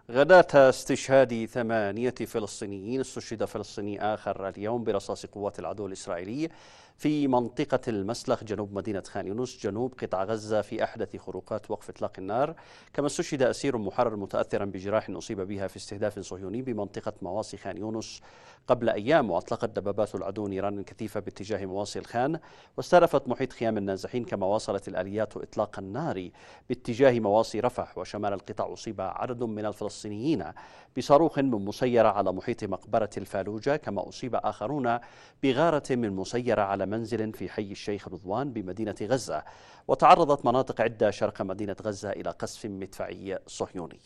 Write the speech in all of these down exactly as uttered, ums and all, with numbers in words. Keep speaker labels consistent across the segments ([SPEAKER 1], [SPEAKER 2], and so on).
[SPEAKER 1] غداة استشهاد ثمانية فلسطينيين استشهد فلسطيني آخر اليوم برصاص قوات العدو الإسرائيلي في منطقة المسلخ جنوب مدينة خان يونس جنوب قطاع غزة في أحدث خروقات وقف إطلاق النار. كما استشهد أسير محرر متأثرا بجراح أصيب بها في استهداف صهيوني بمنطقة مواصي خان يونس قبل أيام، وأطلقت دبابات العدو نيران كثيفة باتجاه مواصي الخان واستهدفت محيط خيام النازحين. كما واصلت الآليات إطلاق النار باتجاه مواصي رفح وشمال القطاع. أصيب عدد من الفلسطينيين بصاروخ من مسيرة على محيط مقبرة الفالوجة، كما أصيب آخرون بغارة من مسيرة على منزل في حي الشيخ رضوان بمدينة غزة. وتعرضت مناطق عدة شرق مدينة غزة إلى قصف مدفعي صهيوني.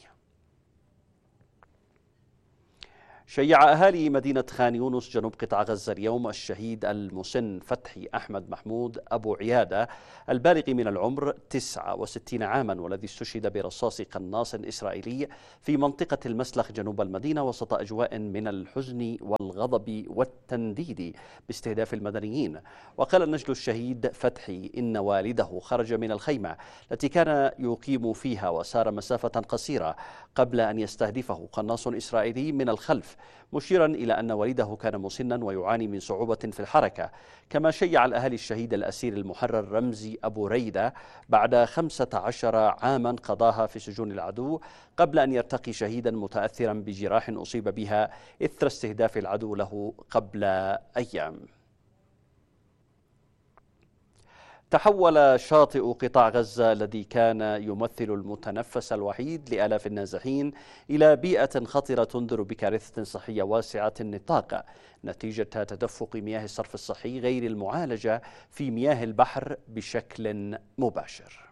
[SPEAKER 1] شيع أهالي مدينة خان يونس جنوب قطاع غزة اليوم الشهيد المسن فتحي أحمد محمود أبو عيادة البالغ من العمر تسعة وستين عاما، والذي استشهد برصاص قناص إسرائيلي في منطقة المسلخ جنوب المدينة وسط أجواء من الحزن والغضب والتنديد باستهداف المدنيين. وقال النجل الشهيد فتحي إن والده خرج من الخيمة التي كان يقيم فيها وسار مسافة قصيرة قبل أن يستهدفه قناص إسرائيلي من الخلف، مشيرا إلى أن والده كان مسنا ويعاني من صعوبة في الحركة. كما شيع الأهالي الشهيد الأسير المحرر رمزي أبو ريدة بعد خمسة عشر عاما قضاها في سجون العدو قبل أن يرتقي شهيدا متأثرا بجراح أصيب بها إثر استهداف العدو له قبل أيام. تحول شاطئ قطاع غزة الذي كان يمثل المتنفس الوحيد لآلاف النازحين إلى بيئة خطرة تنذر بكارثة صحية واسعة النطاق نتيجة تدفق مياه الصرف الصحي غير المعالجة في مياه البحر بشكل مباشر.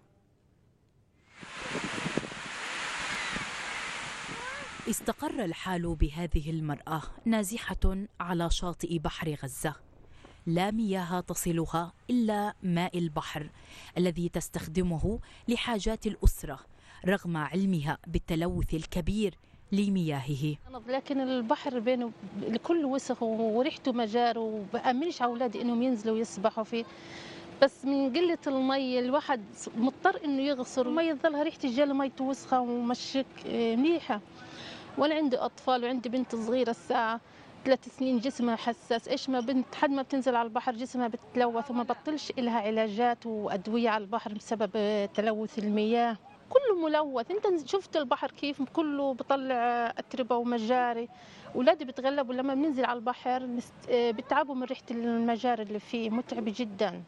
[SPEAKER 2] استقر الحال بهذه المرأة نازحة على شاطئ بحر غزة، لا مياه تصلها إلا ماء البحر الذي تستخدمه لحاجات الأسرة رغم علمها بالتلوث الكبير لمياهه.
[SPEAKER 3] لكن البحر بينه الكل وسخ وريحته مجار، وبأمنش على أولادي إنهم ينزلوا يسبحوا فيه، بس من قلة المي الواحد مضطر إنه يغسل المي، تظلها ريحة الجل ميته وسخة ومشك مليحة. وأنا عندي أطفال وعندي بنت صغيرة الساعة ثلاث سنين جسمها حساس، ايش ما بنت حد ما بتنزل على البحر جسمها بتتلوث وما بطلش إلها علاجات وأدوية على البحر بسبب تلوث المياه. كله ملوث، انت شفت البحر كيف كله بطلع أتربة ومجاري. أولادي بتغلبوا لما بننزل على البحر بتعبوا من ريحة المجاري اللي فيه، متعب جدا.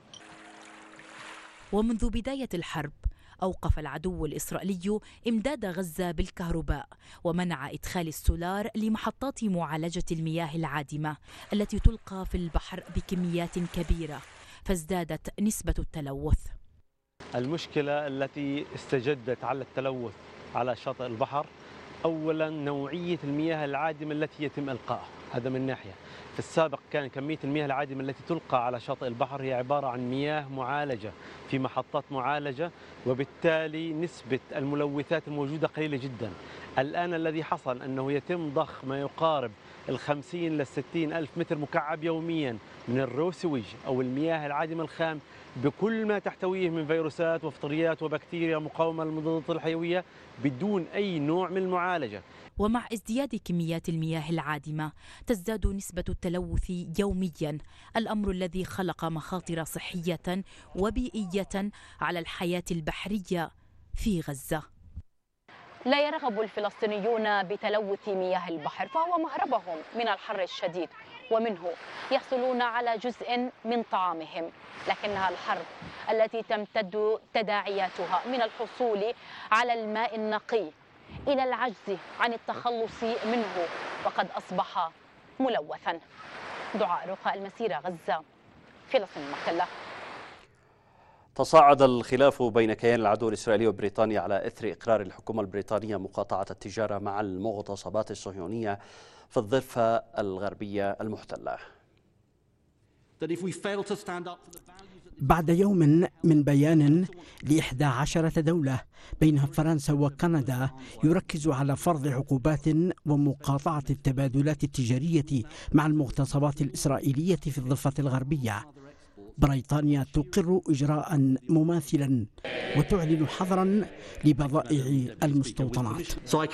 [SPEAKER 2] ومنذ بداية الحرب أوقف العدو الإسرائيلي إمداد غزة بالكهرباء ومنع إدخال السولار لمحطات معالجة المياه العادمة التي تلقى في البحر بكميات كبيرة، فازدادت نسبة التلوث.
[SPEAKER 4] المشكلة التي استجدت على التلوث على شاطئ البحر، أولا نوعية المياه العادمة التي يتم إلقائها، هذا من ناحية. في السابق كان كمية المياه العادمة التي تلقى على شاطئ البحر هي عبارة عن مياه معالجة في محطات معالجة، وبالتالي نسبة الملوثات الموجودة قليلة جدا. الآن الذي حصل أنه يتم ضخ ما يقارب الخمسين للستين ألف متر مكعب يوميا من الروسويج أو المياه العادمة الخام بكل ما تحتويه من فيروسات وفطريات وبكتيريا مقاومة للمضادات الحيوية بدون أي نوع من المعالجة.
[SPEAKER 2] ومع ازدياد كميات المياه العادمة تزداد نسبة التلوث يوميا، الأمر الذي خلق مخاطر صحية وبيئية على الحياة البحرية في غزة.
[SPEAKER 5] لا يرغب الفلسطينيون بتلوث مياه البحر، فهو مهربهم من الحر الشديد ومنه يحصلون على جزء من طعامهم، لكنها الحرب التي تمتد تداعياتها من الحصول على الماء النقي إلى العجز عن التخلص منه وقد أصبح ملوثا. دعاء رقاء المسيرة، غزة، فلسطين المحتلة.
[SPEAKER 1] تصاعد الخلاف بين كيان العدو الإسرائيلي وبريطانيا على إثر إقرار الحكومة البريطانية مقاطعة التجارة مع المغتصبات الصهيونية في الضفة الغربية المحتلة.
[SPEAKER 6] بعد يوم من بيان لإحدى عشرة دولة بينها فرنسا وكندا يركز على فرض عقوبات ومقاطعة التبادلات التجارية مع المغتصبات الإسرائيلية في الضفة الغربية، بريطانيا تقر إجراء مماثلا وتعلن حظرا لبضائع المستوطنات.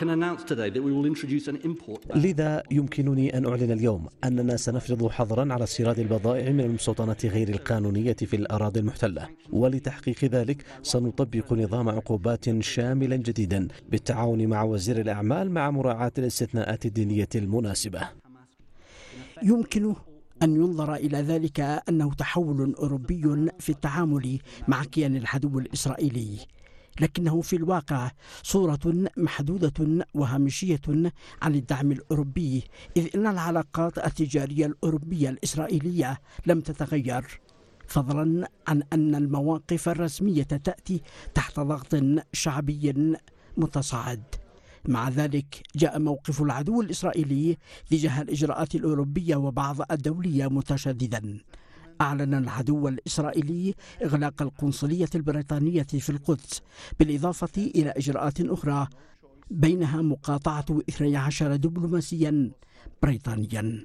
[SPEAKER 7] لذا يمكنني أن أعلن اليوم أننا سنفرض حظرا على استيراد البضائع من المستوطنات غير القانونية في الأراضي المحتلة، ولتحقيق ذلك سنطبق نظام عقوبات شاملا جديدا بالتعاون مع وزير الأعمال مع مراعاة الاستثناءات الدينية المناسبة.
[SPEAKER 6] يمكن أن ينظر إلى ذلك أنه تحول أوروبي في التعامل مع كيان العدو الإسرائيلي، لكنه في الواقع صورة محدودة وهامشية عن الدعم الأوروبي، إذ أن العلاقات التجارية الأوروبية الإسرائيلية لم تتغير، فضلا عن أن المواقف الرسمية تأتي تحت ضغط شعبي متصاعد. مع ذلك جاء موقف العدو الإسرائيلي تجاه الإجراءات الأوروبية وبعض الدولية متشددا. أعلن العدو الإسرائيلي إغلاق القنصلية البريطانية في القدس، بالإضافة إلى إجراءات أخرى بينها مقاطعة اثني عشر دبلوماسيا بريطانيا.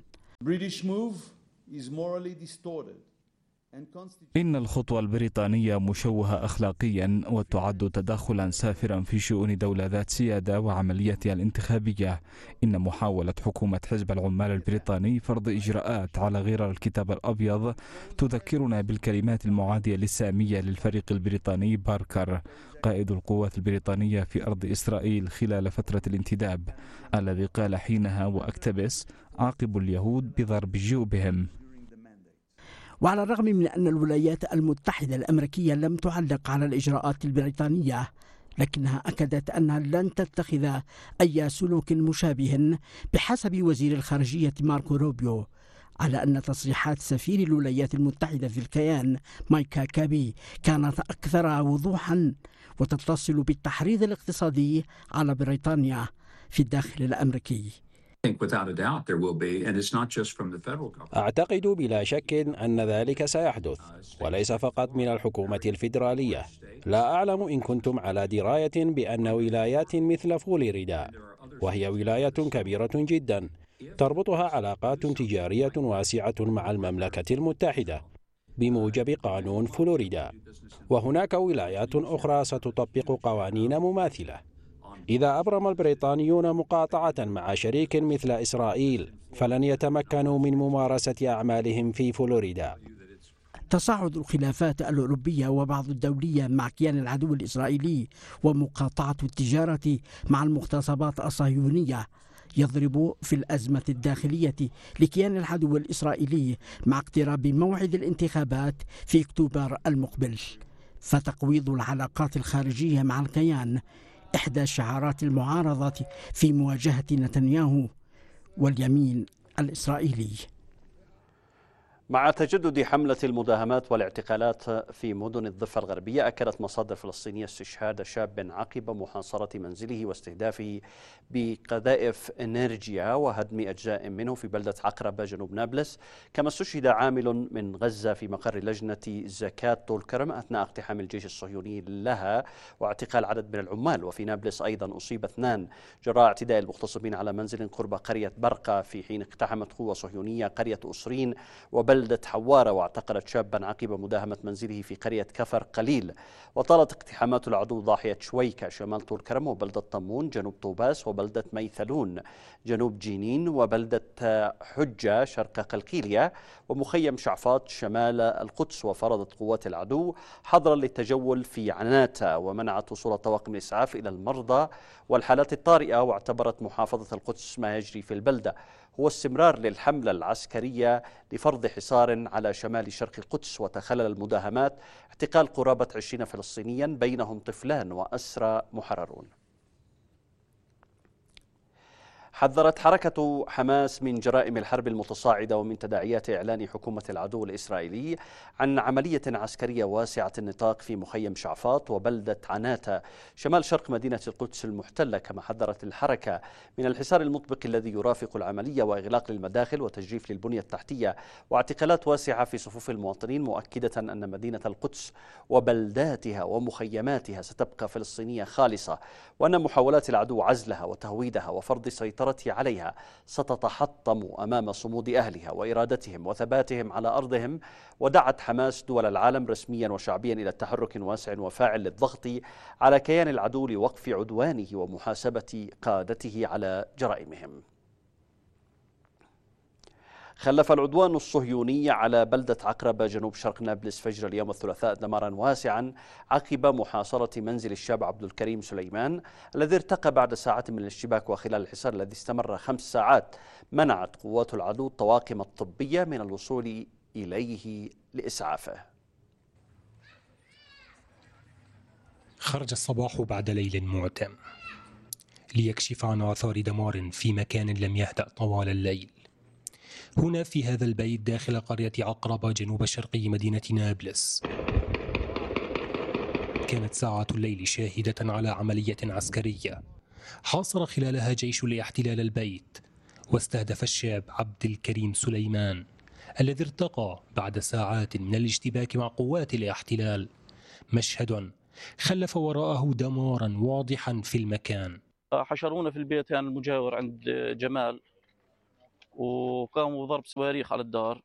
[SPEAKER 8] إن الخطوة البريطانية مشوهة أخلاقيا وتعد تدخلا سافرا في شؤون دولة ذات سيادة وعملياتها الانتخابية. إن محاولة حكومة حزب العمال البريطاني فرض إجراءات على غرار الكتاب الأبيض تذكرنا بالكلمات المعادية للسامية للفريق البريطاني باركر قائد القوات البريطانية في أرض إسرائيل خلال فترة الانتداب، الذي قال حينها وأكتبس: عاقبوا اليهود بضرب جيوبهم.
[SPEAKER 6] وعلى الرغم من أن الولايات المتحدة الأمريكية لم تعلق على الإجراءات البريطانية، لكنها أكدت أنها لن تتخذ أي سلوك مشابه بحسب وزير الخارجية ماركو روبيو، على أن تصريحات سفير الولايات المتحدة في الكيان مايكا كابي كانت أكثر وضوحا وتتصل بالتحريض الاقتصادي على بريطانيا في الداخل الأمريكي.
[SPEAKER 9] أعتقد بلا شك أن ذلك سيحدث، وليس فقط من الحكومة الفيدرالية. لا أعلم إن كنتم على دراية بأن ولايات مثل فلوريدا، وهي ولاية كبيرة جدا تربطها علاقات تجارية واسعة مع المملكة المتحدة بموجب قانون فلوريدا، وهناك ولايات أخرى ستطبق قوانين مماثلة. إذا أبرم البريطانيون مقاطعة مع شريك مثل إسرائيل فلن يتمكنوا من ممارسة أعمالهم في فلوريدا.
[SPEAKER 6] تصاعد الخلافات الأوروبية وبعض الدولية مع كيان العدو الإسرائيلي ومقاطعة التجارة مع المغتصبات الصهيونية يضرب في الأزمة الداخلية لكيان العدو الإسرائيلي مع اقتراب موعد الانتخابات في أكتوبر المقبل. فتقويض العلاقات الخارجية مع الكيان إحدى شعارات المعارضة في مواجهة نتنياهو واليمين الإسرائيلي.
[SPEAKER 1] مع تجدد حملة المداهمات والاعتقالات في مدن الضفة الغربية، أكدت مصادر فلسطينية استشهاد شاب عقب محاصرة منزله واستهدافه بقذائف إنرجيا وهدم أجزاء منه في بلدة عقربة جنوب نابلس. كما استشهد عامل من غزة في مقر لجنة زكاة طول كرم أثناء اقتحام الجيش الصهيوني لها واعتقال عدد من العمال. وفي نابلس أيضا أصيب اثنان جراء اعتداء المغتصبين على منزل قرب قرية برقة في حين اقتحمت قوة صهيونية قرية أسرين وبلدة بلدة حوارة واعتقلت شابا عقب مداهمة منزله في قرية كفر قليل. وطالت اقتحامات العدو ضاحية شويكة شمال طول كرم وبلدة طمون جنوب طوباس وبلدة ميثلون جنوب جنين وبلدة حجة شرق قلقيلية ومخيم شعفاط شمال القدس. وفرضت قوات العدو حظرا للتجول في عناتة ومنعت وصول طواقم الإسعاف إلى المرضى والحالات الطارئة. واعتبرت محافظة القدس ما يجري في البلدة هو استمرار للحملة العسكرية لفرض حصار على شمال شرق القدس. وتخلل المداهمات اعتقال قرابة عشرين فلسطينيا بينهم طفلان وأسرى محررون. حذرت حركة حماس من جرائم الحرب المتصاعدة ومن تداعيات إعلان حكومة العدو الإسرائيلي عن عملية عسكرية واسعة النطاق في مخيم شعفاط وبلدة عناتة شمال شرق مدينة القدس المحتلة. كما حذرت الحركة من الحصار المطبق الذي يرافق العملية وإغلاق للمداخل وتجريف للبنية التحتية واعتقالات واسعة في صفوف المواطنين، مؤكدة أن مدينة القدس وبلداتها ومخيماتها ستبقى فلسطينية خالصة، وأن محاولات العدو عزلها وتهويدها وفرض سيطرة السيطرة عليها ستتحطم أمام صمود أهلها وإرادتهم وثباتهم على أرضهم. ودعت حماس دول العالم رسميا وشعبيا إلى تحرك واسع وفاعل للضغط على كيان العدو لوقف عدوانه ومحاسبة قادته على جرائمهم. خلف العدوان الصهيوني على بلدة عقربة جنوب شرق نابلس فجر اليوم الثلاثاء دمارا واسعا عقب محاصرة منزل الشاب عبد الكريم سليمان الذي ارتقى بعد ساعات من الاشتباك. وخلال الحصار الذي استمر خمس ساعات منعت قوات العدو الطواقم الطبية من الوصول إليه لإسعافه.
[SPEAKER 10] خرج الصباح بعد ليل معتم ليكشف عن آثار دمار في مكان لم يهدأ طوال الليل. هنا في هذا البيت داخل قرية عقربة جنوب شرقي مدينة نابلس. كانت ساعات الليل شاهدة على عملية عسكرية حاصر خلالها جيش الاحتلال البيت، واستهدف الشاب عبد الكريم سليمان الذي ارتقى بعد ساعات من الاشتباك مع قوات الاحتلال. مشهد خلف وراءه دمارا واضحا في المكان.
[SPEAKER 11] حشرونا في البيت يعني المجاور عند جمال، وقاموا بضرب صواريخ على الدار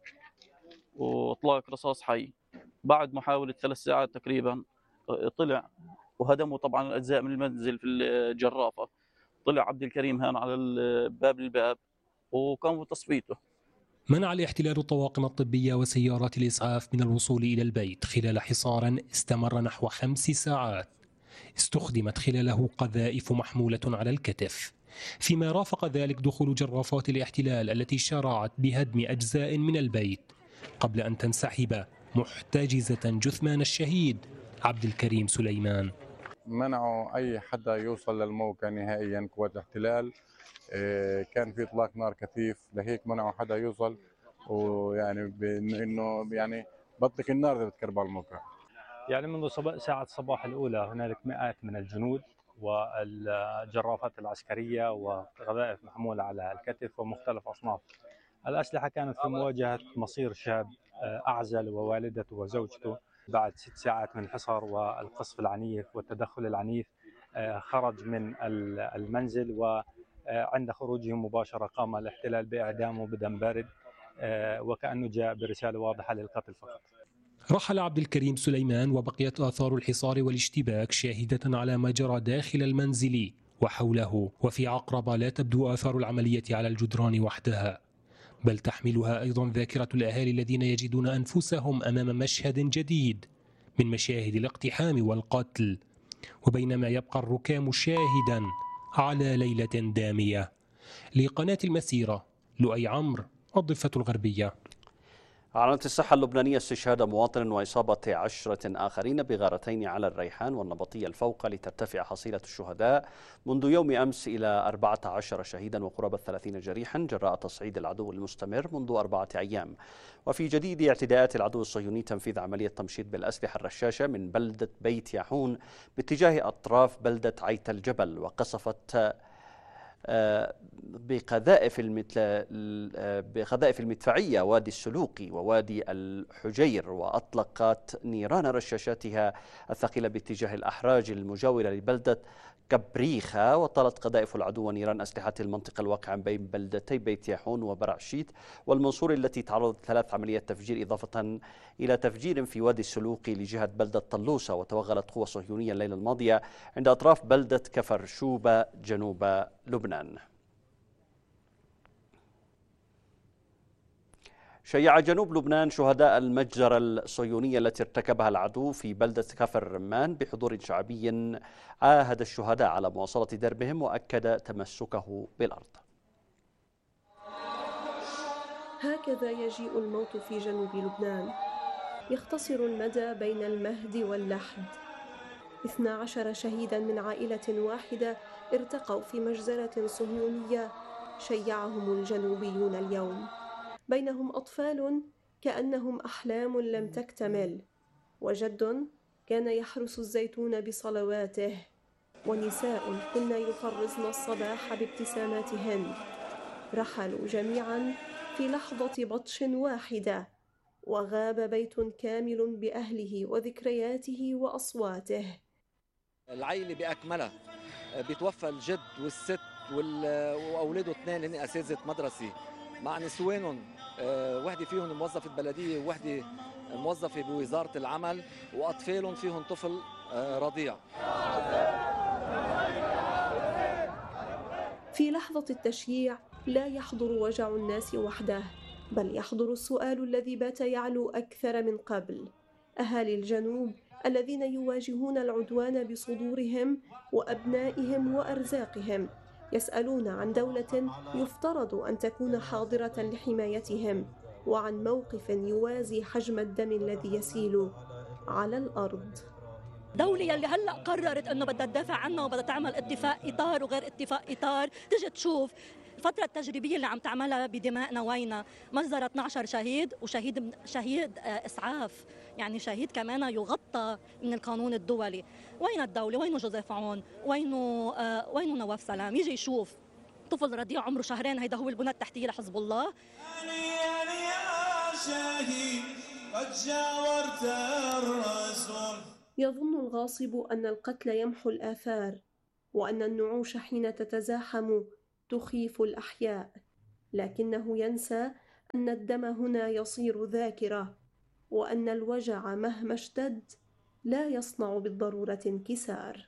[SPEAKER 11] واطلاق رصاص حي. بعد محاولة ثلاث ساعات تقريبا طلع وهدموا طبعا الأجزاء من المنزل في الجرافة. طلع عبد الكريم هان على الباب للباب وقاموا بتصفيته.
[SPEAKER 10] منع الاحتلال الطواقم الطبية وسيارات الإسعاف من الوصول إلى البيت خلال حصار استمر نحو خمس ساعات استخدمت خلاله قذائف محمولة على الكتف، فيما رافق ذلك دخول جرافات الاحتلال التي شرعت بهدم أجزاء من البيت قبل أن تنسحب محتجزة جثمان الشهيد عبد الكريم سليمان.
[SPEAKER 12] منعوا أي حدا يوصل للموقع نهائيا. قوات الاحتلال كان في إطلاق نار كثيف، لهيك منعوا حدا يوصل، ويعني إنه يعني بطلق النار بتكرب على الموقع.
[SPEAKER 13] يعني منذ ساعة الصباح الأولى هنالك مئات من الجنود والجرافات العسكرية وقذائف محمولة على الكتف ومختلف أصناف الأسلحة كانت في مواجهة مصير شاب أعزل ووالدته وزوجته بعد ست ساعات من الحصار والقصف العنيف والتدخل العنيف. خرج من المنزل وعند خروجهم مباشرة قام الاحتلال بإعدامه بدم بارد وكأنه جاء برسالة واضحة للقتل فقط.
[SPEAKER 10] رحل عبد الكريم سليمان وبقيت آثار الحصار والاشتباك شاهدة على ما جرى داخل المنزل وحوله. وفي عقربة لا تبدو آثار العملية على الجدران وحدها، بل تحملها أيضا ذاكرة الأهالي الذين يجدون أنفسهم أمام مشهد جديد من مشاهد الاقتحام والقتل، وبينما يبقى الركام شاهدا على ليلة دامية. لقناة المسيرة، لؤي عمرو، الضفة الغربية.
[SPEAKER 1] أعلنت الصحة اللبنانية استشهاد مواطن وإصابة عشرة آخرين بغارتين على الريحان والنبطية الفوق لترتفع حصيلة الشهداء منذ يوم أمس إلى أربعة عشر شهيدا وقرابة ثلاثين جريحا جراء تصعيد العدو المستمر منذ أربعة أيام. وفي جديد اعتداءات العدو الصهيوني تنفيذ عملية تمشيط بالأسلحة الرشاشة من بلدة بيت ياحون باتجاه أطراف بلدة عيت الجبل، وقصفت بقذائف بقذائف المدفعية وادي السلوقي ووادي الحجير، وأطلقت نيران رشاشاتها الثقيلة باتجاه الأحراج المجاورة لبلدة كبريخة. وطالت قذائف العدو ونيران أسلحة المنطقة الواقعة بين بلدتي بيت ياحون وبرعشيت والمنصوري التي تعرضت ثلاث عمليات تفجير، إضافة إلى تفجير في وادي السلوقي لجهة بلدة طلوسة. وتوغلت قوى صهيونية الليلة الماضية عند أطراف بلدة كفر شوبة جنوب لبنان. شيع جنوب لبنان شهداء المجزرة الصهيونية التي ارتكبها العدو في بلدة كفر الرمان بحضور شعبي عاهد الشهداء على مواصلة دربهم وأكد تمسكه بالأرض.
[SPEAKER 14] هكذا يجيء الموت في جنوب لبنان، يختصر المدى بين المهد واللحد. اثنا عشر شهيدا من عائلة واحدة ارتقوا في مجزرة صهيونية شيعهم الجنوبيون اليوم، بينهم أطفال كأنهم أحلام لم تكتمل، وجد كان يحرس الزيتون بصلواته، ونساء كن يطرزن الصباح بابتساماتهن. رحلوا جميعا في لحظة بطش واحدة، وغاب بيت كامل بأهله وذكرياته وأصواته.
[SPEAKER 15] العائلة بأكملها بيتوفى الجد والست واولاده اثنين هن اساتذه مدرسه مع نسوانهم، وحده فيهم موظفه بلديه ووحده موظفه بوزاره العمل، واطفالهم فيهم طفل رضيع.
[SPEAKER 14] في لحظة التشييع لا يحضر وجع الناس وحده، بل يحضر السؤال الذي بات يعلو أكثر من قبل. أهالي الجنوب الذين يواجهون العدوان بصدورهم وأبنائهم وأرزاقهم يسألون عن دولة يفترض أن تكون حاضرة لحمايتهم، وعن موقف يوازي حجم الدم الذي يسيل على الأرض.
[SPEAKER 16] دولة يلي هلأ قررت أنه بدها تدافع عنها وبدها تعمل اتفاق إطار وغير اتفاق إطار، تجي تشوف الفترة التجريبية اللي عم تعملها بدمائنا وينها، مجزرة اثني عشر شهيد وشهيد شهيد إسعاف، يعني شهيد كمان يغطى من القانون الدولي. وين الدولة؟ وينه جوزيف عون؟ وينه آه وينه نواف سلام؟ يجي يشوف طفل رضيع عمره شهرين، هيدا هو البنى التحتية لحزب الله.
[SPEAKER 17] قد جاورت الرسول.
[SPEAKER 14] يظن الغاصب أن القتل يمحو الآثار، وأن النعوش حين تتزاحم تخيف الأحياء، لكنه ينسى أن الدم هنا يصير ذاكرة، وأن الوجع مهما اشتد لا يصنع بالضرورة انكسار.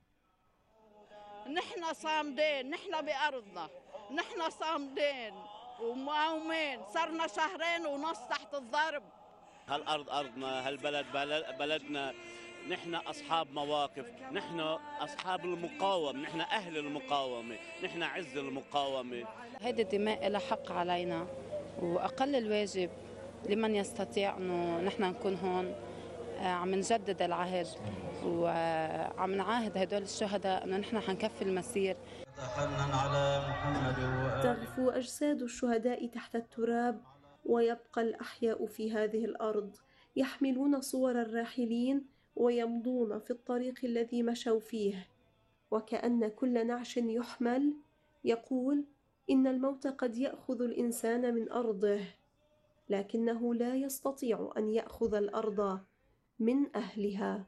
[SPEAKER 18] نحن صامدين، نحن بأرضنا، نحن صامدين ومقاومين، صرنا شهرين ونص تحت الضرب.
[SPEAKER 19] هالأرض أرضنا، هالبلد بلدنا، نحن أصحاب مواقف، نحن أصحاب المقاومة، نحن أهل المقاومة، نحن عز المقاومة.
[SPEAKER 20] هيدي الدماء لها حق علينا، وأقل الواجب لمن يستطيع أنه نحن نكون هون عم نجدد العهد وعم نعاهد هدول الشهداء أنه نحن حنكفي المسير.
[SPEAKER 14] تغفو أجساد الشهداء تحت التراب، ويبقى الأحياء في هذه الأرض يحملون صور الراحلين ويمضون في الطريق الذي مشوا فيه، وكأن كل نعش يحمل يقول إن الموت قد يأخذ الإنسان من أرضه، لكنه لا يستطيع أن يأخذ الأرض من أهلها.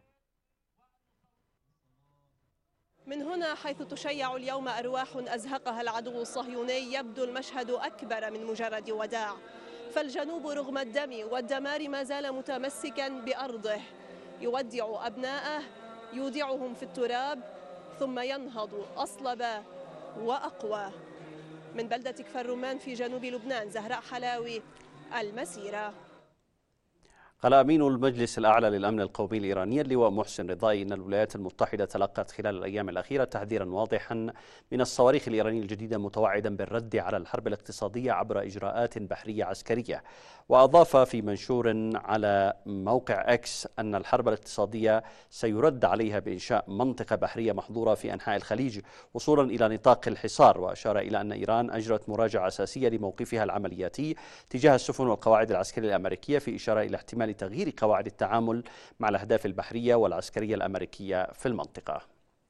[SPEAKER 21] من هنا حيث تشيع اليوم أرواح أزهقها العدو الصهيوني يبدو المشهد أكبر من مجرد وداع، فالجنوب رغم الدم والدمار ما زال متمسكا بأرضه، يودع أبناءه، يودعهم في التراب، ثم ينهض أصلب وأقوى. من بلدة كفر رمان في جنوب لبنان، زهراء حلاوي، المسيرة.
[SPEAKER 1] قال أمين المجلس الأعلى للأمن القومي الإيراني اللواء محسن رضاي إن الولايات المتحدة تلقت خلال الأيام الأخيرة تحذيرا واضحا من الصواريخ الإيرانية الجديدة، متوعدا بالرد على الحرب الاقتصادية عبر إجراءات بحرية عسكرية. وأضاف في منشور على موقع إكس أن الحرب الاقتصادية سيرد عليها بإنشاء منطقة بحرية محظورة في أنحاء الخليج وصولا إلى نطاق الحصار. وأشار إلى أن إيران أجرت مراجعة أساسية لموقفها العملياتي تجاه السفن والقواعد العسكرية الأمريكية، في إشارة إلى احتمال تغيير قواعد التعامل مع الأهداف البحرية والعسكرية الأمريكية في المنطقة.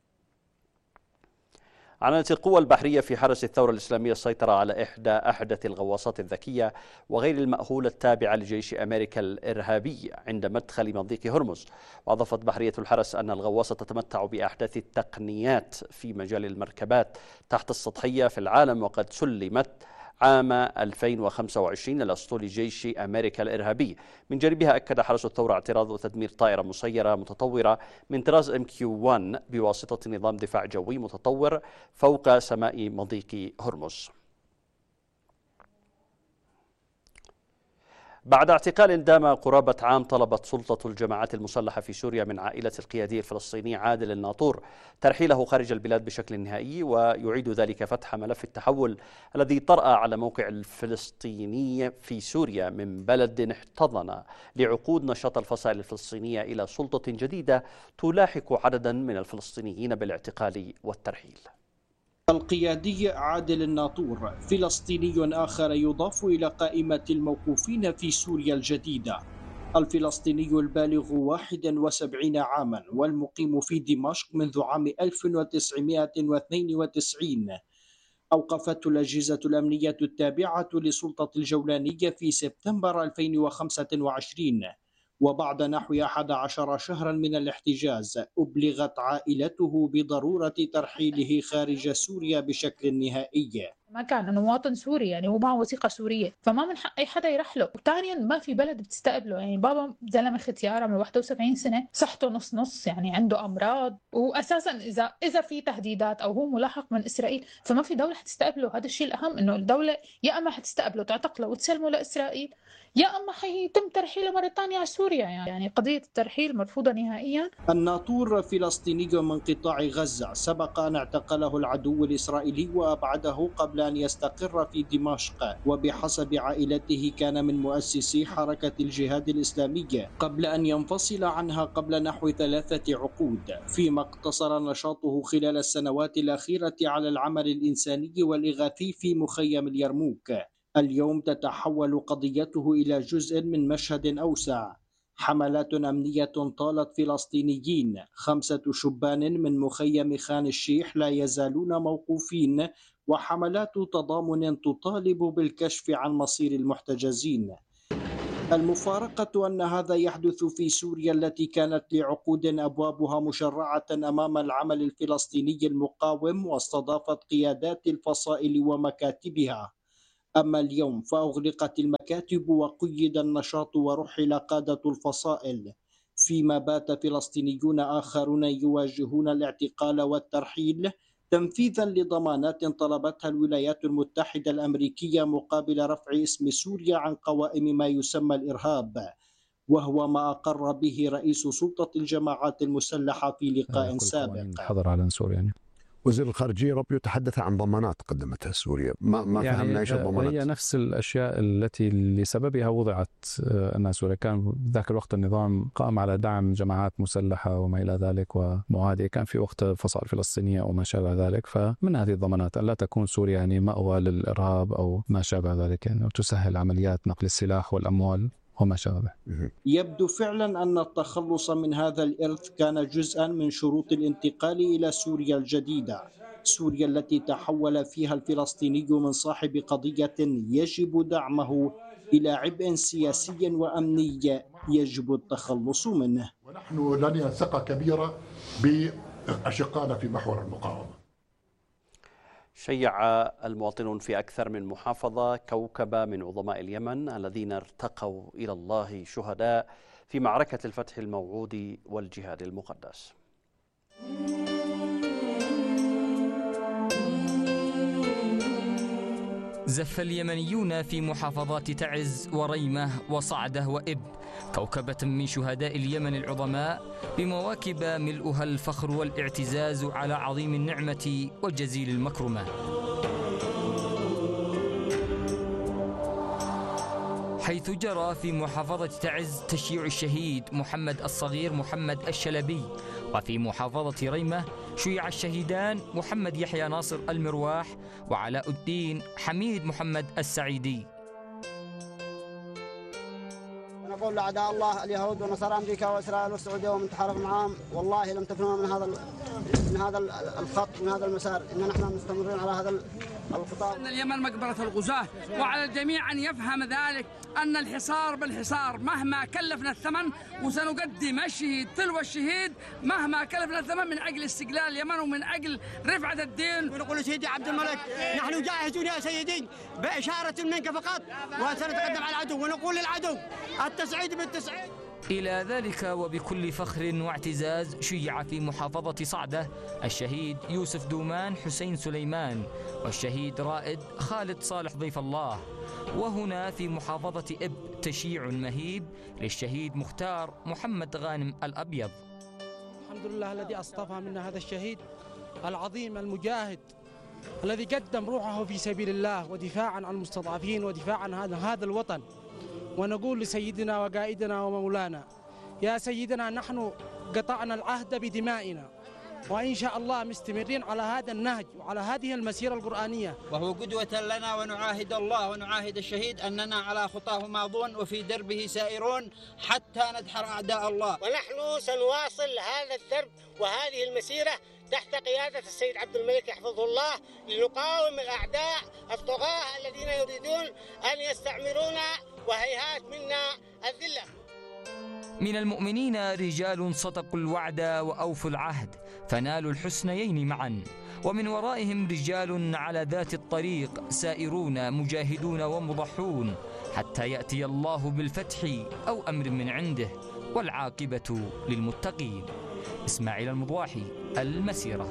[SPEAKER 1] أعلنت القوى البحرية في حرس الثورة الإسلامية السيطرة على إحدى أحدث الغواصات الذكية وغير المأهولة التابعة لجيش أمريكا الإرهابي عند مدخل مضيق هرمز. وأضافت بحرية الحرس أن الغواصة تتمتع بأحدث التقنيات في مجال المركبات تحت السطحية في العالم، وقد سلمت عام ألفين وخمسة وعشرين لأسطول جيش أمريكا الإرهابي. من جانبها أكد حرس الثورة اعتراض تدمير طائرة مسيرة متطورة من طراز إم كيو واحد بواسطة نظام دفاع جوي متطور فوق سماء مضيق هرمز. بعد اعتقال دام قرابة عام، طلبت سلطة الجماعات المسلحة في سوريا من عائلة القيادي الفلسطيني عادل الناطور ترحيله خارج البلاد بشكل نهائي، ويعيد ذلك فتح ملف التحول الذي طرأ على موقع الفلسطيني في سوريا من بلد احتضن لعقود نشاط الفصائل الفلسطينية إلى سلطة جديدة تلاحق عددا من الفلسطينيين بالاعتقال والترحيل.
[SPEAKER 22] القيادي عادل الناطور فلسطيني آخر يضاف إلى قائمة الموقوفين في سوريا الجديدة. الفلسطيني البالغ واحد وسبعين عاما والمقيم في دمشق منذ عام ألف وتسعمائة واثنين وتسعين أوقفته الأجهزة الأمنية التابعة لسلطة الجولانية في سبتمبر ألفين وخمسة وعشرين وبعد نحو أحد عشر شهرا من الاحتجاز أبلغت عائلته بضرورة ترحيله خارج سوريا بشكل نهائي.
[SPEAKER 3] ما كان انه مواطن سوري، يعني هو معه وثيقه سوريه، فما من حق اي حدا يرحله. وثانيا ما في بلد بتستقبله، يعني بابا زلمه ختيار عمره واحد وسبعين سنه، صحته نص نص، يعني عنده امراض، واساسا اذا اذا في تهديدات او هو ملاحق من اسرائيل فما في دوله حتستقبله. هذا الشيء الاهم، انه الدوله يا اما حتستقبله تعتقله وتسلمه لاسرائيل، يا اما حيتم ترحيله مره ثانيه على سوريا. يعني قضيه الترحيل مرفوضه نهائيا.
[SPEAKER 22] الناطور فلسطيني من قطاع غزة سبق أن اعتقله العدو الإسرائيلي وأبعده قبل أن يستقر في دمشق، وبحسب عائلته كان من مؤسسي حركة الجهاد الإسلامي قبل أن ينفصل عنها قبل نحو ثلاثة عقود، فيما اقتصر نشاطه خلال السنوات الأخيرة على العمل الإنساني والإغاثي في مخيم اليرموك. اليوم تتحول قضيته إلى جزء من مشهد أوسع. حملات أمنية طالت فلسطينيين، خمسة شبان من مخيم خان الشيخ لا يزالون موقوفين، وحملات تضامن تطالب بالكشف عن مصير المحتجزين. المفارقة أن هذا يحدث في سوريا التي كانت لعقود أبوابها مشرعة أمام العمل الفلسطيني المقاوم واستضافت قيادات الفصائل ومكاتبها. أما اليوم فأغلقت المكاتب وقيد النشاط ورحل قادة الفصائل، فيما بات فلسطينيون آخرون يواجهون الاعتقال والترحيل تنفيذا لضمانات طلبتها الولايات المتحدة الأمريكية مقابل رفع اسم سوريا عن قوائم ما يسمى الإرهاب، وهو ما أقر به رئيس سلطة الجماعات المسلحة في لقاء سابق.
[SPEAKER 4] حضر على سوريا. يعني. وزير الخارجية ربيو تحدث عن ضمانات قدمتها سوريا، ما, ما يعني فهمنا ايش الضمانات.
[SPEAKER 8] هي نفس الاشياء التي لسببها وضعت الناس سوريا. كان ذاك الوقت النظام قام على دعم جماعات مسلحة وما الى ذلك ومعادية، كان في وقت فصائل فلسطينية وما شابه ذلك، فمن هذه الضمانات ان لا تكون سوريا يعني مأوى للارهاب او ما شابه ذلك، يعني وتسهل عمليات نقل السلاح والاموال وما شابه.
[SPEAKER 22] يبدو فعلا أن التخلص من هذا الإرث كان جزءا من شروط الانتقال إلى سوريا الجديدة، سوريا التي تحول فيها الفلسطيني من صاحب قضية يجب دعمه إلى عبء سياسي وأمني يجب التخلص منه.
[SPEAKER 4] ونحن لدينا ثقة كبيرة بأشقائنا في محور المقاومة.
[SPEAKER 1] شيع المواطنون في أكثر من محافظة كوكبة من عظماء اليمن الذين ارتقوا إلى الله شهداء في معركة الفتح الموعود والجهاد المقدس.
[SPEAKER 23] زف اليمنيون في محافظات تعز وريمة وصعدة وإب كوكبة من شهداء اليمن العظماء بمواكب ملؤها الفخر والاعتزاز على عظيم النعمة وجزيل المكرمة. حيث جرى في محافظة تعز تشييع الشهيد محمد الصغير محمد الشلبي، وفي محافظة ريمة شيع الشهيدان محمد يحيى ناصر المرواح وعلاء الدين حميد محمد السعيدي.
[SPEAKER 24] نقول لأعداء الله اليهود ونصارى أمريكا وإسرائيل والسعودية ومن تحالف معهم، والله لم تكونوا من هذا من هذا الخط من هذا المسار، إن نحن مستمرين على هذا الخطاب.
[SPEAKER 25] أن اليمن مقبرة الغزاة، وعلى الجميع أن يفهم ذلك أن الحصار بالحصار مهما كلفنا الثمن، وسنقدم الشهيد تلو الشهيد مهما كلفنا الثمن من أجل استقلال اليمن ومن أجل رفعة الدين.
[SPEAKER 26] ونقول سيدي عبد الملك نحن جاهزون يا سيدي بإشارة منك فقط، وسنتقدم على العدو ونقول للعدو التسعيد بالتسعيد.
[SPEAKER 23] إلى ذلك وبكل فخر واعتزاز شيع في محافظة صعدة الشهيد يوسف دومان حسين سليمان والشهيد رائد خالد صالح ضيف الله. وهنا في محافظة إب تشييع مهيب للشهيد مختار محمد غانم الأبيض.
[SPEAKER 27] الحمد لله الذي اصطفى منا هذا الشهيد العظيم المجاهد الذي قدم روحه في سبيل الله ودفاعا عن المستضعفين ودفاعا عن هذا الوطن. ونقول لسيدنا وقائدنا ومولانا يا سيدنا نحن قطعنا العهد بدمائنا، وإن شاء الله مستمرين على هذا النهج وعلى هذه المسيرة القرآنية،
[SPEAKER 28] وهو قدوة لنا ونعاهد الله ونعاهد الشهيد أننا على خطاه ماضون وفي دربه سائرون حتى ندحر أعداء الله.
[SPEAKER 29] ونحن سنواصل هذا الدرب وهذه المسيرة تحت قيادة السيد عبد الملك يحفظه الله لنقاوم الأعداء الطغاة الذين يريدون أن يستعمرونا وهيهات منا الذلة.
[SPEAKER 23] من المؤمنين رجال صدقوا الوعد وأوفوا العهد فنالوا الحسنيين معا، ومن ورائهم رجال على ذات الطريق سائرون مجاهدون ومضحون حتى يأتي الله بالفتح أو أمر من عنده، والعاقبة للمتقين. إسماعيل المضواحي، المسيرة.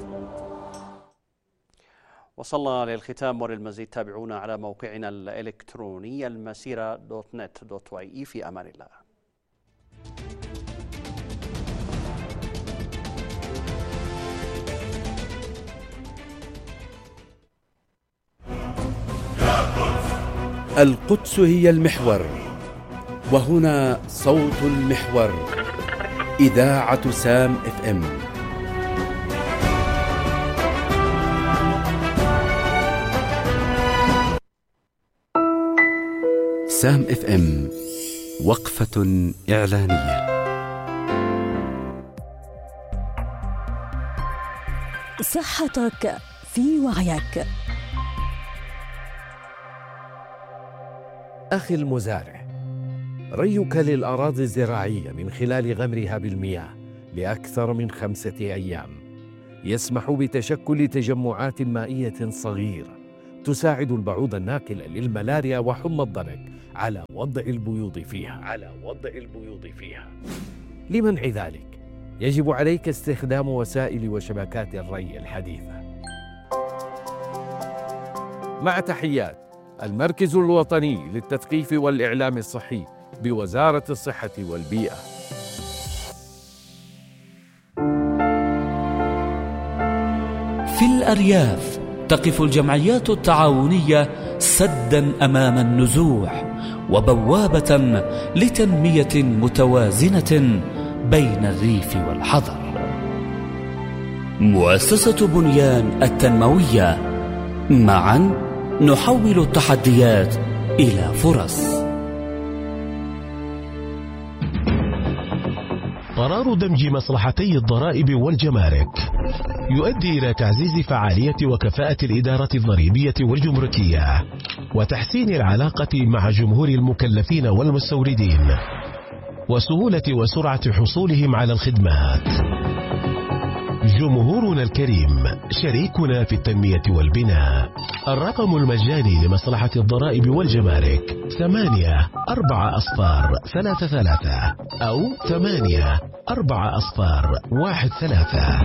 [SPEAKER 1] وصلنا للختام، وللمزيد تابعونا على موقعنا الإلكتروني المسيرة دوت نت دوت واي إي. في أمان الله.
[SPEAKER 2] القدس هي المحور، وهنا صوت المحور، إذاعة سام اف ام. سام اف ام، وقفة إعلانية.
[SPEAKER 5] صحتك في وعيك.
[SPEAKER 6] أخي المزارع، ريك للأراضي الزراعية من خلال غمرها بالمياه لأكثر من خمسة أيام يسمح بتشكل تجمعات مائية صغيرة تساعد البعوض الناقل للملاريا وحمى الضنك على وضع البيوض فيها على وضع البيوض فيها. لمنع ذلك يجب عليك استخدام وسائل وشبكات الري الحديثة. مع تحيات المركز الوطني للتثقيف والإعلام الصحي بوزارة الصحة والبيئة.
[SPEAKER 7] في الأرياف تقف الجمعيات التعاونية سداً أمام النزوح وبوابة لتنمية متوازنة بين الريف والحضر. مؤسسة بنيان التنموية، معاً نحول التحديات إلى فرص.
[SPEAKER 9] قرار دمج مصلحتي الضرائب والجمارك يؤدي إلى تعزيز فعالية وكفاءة الإدارة الضريبية والجمركية وتحسين العلاقة مع جمهور المكلفين والمستوردين وسهولة وسرعة حصولهم على الخدمات. جمهورنا الكريم شريكنا في التنمية والبناء. الرقم المجاني لمصلحة الضرائب والجمارك ثمانية أربعة أصفار ثلاثة ثلاثة أو ثمانية أربعة أصفار واحد ثلاثة.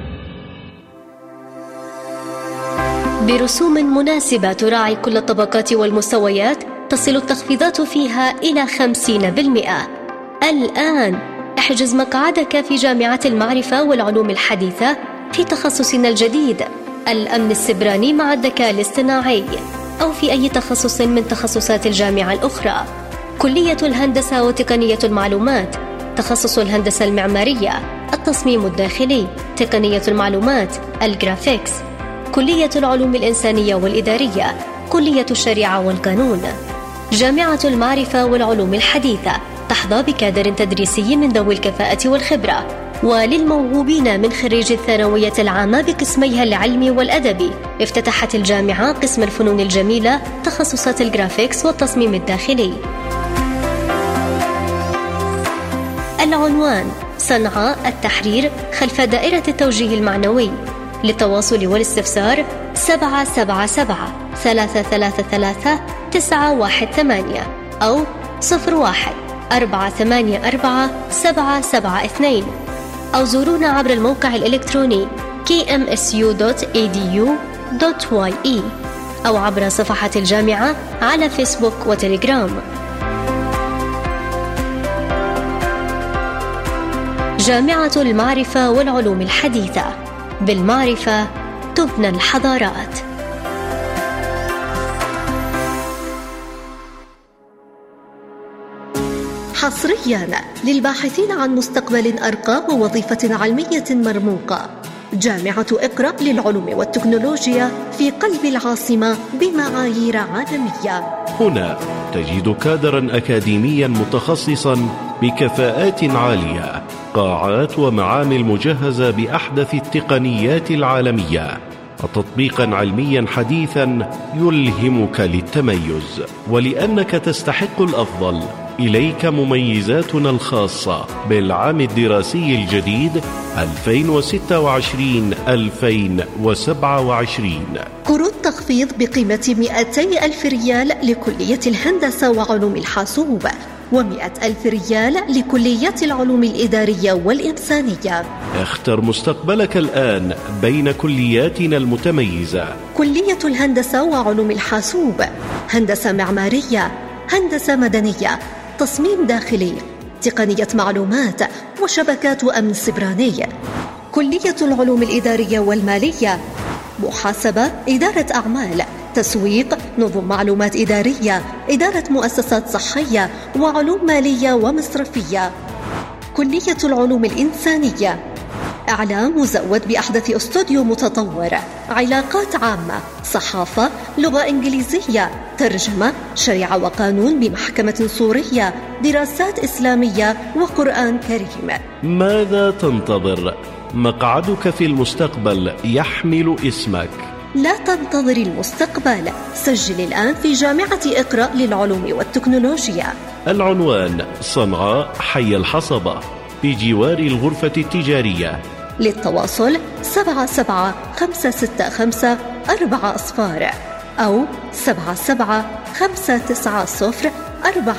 [SPEAKER 10] برسوم مناسبة تراعي كل الطبقات والمستويات، تصل التخفيضات فيها إلى خمسين بالمئة. الآن احجز مقعدك في جامعة المعرفة والعلوم الحديثة في تخصصنا الجديد الأمن السبراني مع الذكاء الاصطناعي، أو في أي تخصص من تخصصات الجامعة الأخرى. كلية الهندسة وتقنية المعلومات، تخصص الهندسة المعمارية، التصميم الداخلي، تقنية المعلومات، الجرافيكس، كلية العلوم الإنسانية والإدارية، كلية الشريعة والقانون. جامعة المعرفة والعلوم الحديثة تحظى بكادر تدريسي من ذوي الكفاءة والخبرة. وللموهوبين من خريج الثانوية العامة بقسميها العلمي والأدبي، افتتحت الجامعة قسم الفنون الجميلة، تخصصات الجرافيكس والتصميم الداخلي. العنوان: صنعاء التحرير خلف دائرة التوجيه المعنوي. للتواصل والاستفسار سبعة سبعة سبعة ثلاثة ثلاثة ثلاثة تسعة واحد ثمانية أو صفر واحد أربعة ثمانية أربعة سبعة سبعة اثنين، أو زورونا عبر الموقع الإلكتروني كي إم إس يو دوت إي دي يو دوت واي إي أو عبر صفحة الجامعة على فيسبوك وتليجرام. جامعة المعرفة والعلوم الحديثة، بالمعرفة تبنى الحضارات. حصريا للباحثين عن مستقبل أرقى ووظيفة علمية مرموقة، جامعة اقرأ للعلوم والتكنولوجيا في قلب العاصمة بمعايير عالمية.
[SPEAKER 11] هنا تجد كادرا أكاديميا متخصصا بكفاءات عالية، قاعات ومعامل مجهزة بأحدث التقنيات العالمية، وتطبيقا علميا حديثا يلهمك للتميز. ولأنك تستحق الأفضل إليك مميزاتنا الخاصة بالعام الدراسي الجديد ألفين وستة وعشرين ألفين وسبعة وعشرين.
[SPEAKER 12] كروت تخفيض بقيمة مئتي ألف ريال لكلية الهندسة وعلوم الحاسوب، ومئة ألف ريال لكليات العلوم الإدارية والإنسانية.
[SPEAKER 11] اختر مستقبلك الآن بين كلياتنا المتميزة:
[SPEAKER 12] كلية الهندسة وعلوم الحاسوب، هندسة معمارية، هندسة مدنية، تصميم داخلي، تقنية معلومات وشبكات أمن سبراني. كلية العلوم الإدارية والمالية، محاسبة، إدارة أعمال، تسويق، نظم معلومات إدارية، إدارة مؤسسات صحية، وعلوم مالية ومصرفية. كلية العلوم الإنسانية، إعلام مزود بأحدث استوديو متطور، علاقات عامة، صحافة، لغة إنجليزية، ترجمة، شريعة وقانون بمحكمة سورية، دراسات إسلامية وقرآن كريم.
[SPEAKER 11] ماذا تنتظر؟ مقعدك في المستقبل يحمل اسمك.
[SPEAKER 12] لا تنتظر المستقبل، سجل الآن في جامعة اقرأ للعلوم والتكنولوجيا.
[SPEAKER 11] العنوان: صنعاء، حي الحصبة، بجوار الغرفة التجارية.
[SPEAKER 12] للتواصل سبعة سبعة خمسة ستة خمسة أربعة أصفار أو سبعة سبعة خمسة تسعة صفر أربعة